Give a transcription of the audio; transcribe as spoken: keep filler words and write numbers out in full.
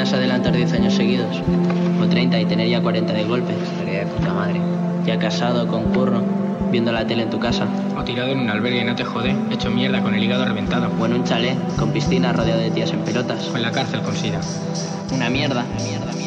imaginas adelantar diez años seguidos? O treinta y tener ya cuarenta de golpe. Estaría de puta madre. Ya casado, con curro, viendo la tele en tu casa. O tirado en un albergue, no te jode, hecho mierda con el hígado reventado. O en un chalet, con piscina rodeado de tías en pelotas. O en la cárcel con sida. Una mierda, mierda, mierda.